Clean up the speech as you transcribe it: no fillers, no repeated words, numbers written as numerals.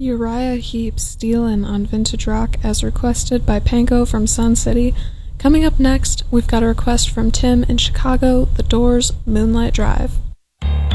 Uriah Heep Stealin' on Vintage Rock as requested by Panko from Sun City. Coming up next, we've got a request from Tim in Chicago, The Doors, Moonlight Drive.